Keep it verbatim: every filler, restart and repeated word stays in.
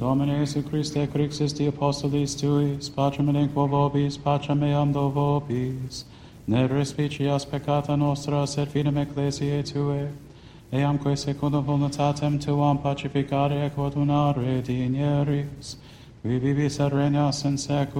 Domine Jesu Christe, Crixus di Apostolis Tuis, pacem in quo vobis, pacem meam do vobis, ne respicias peccata nostra, sed fidem ecclesiae Tue, eamque secundum voluntatem Tuam pacificare et coordinare digneris, qui vivis et regnas in seculum,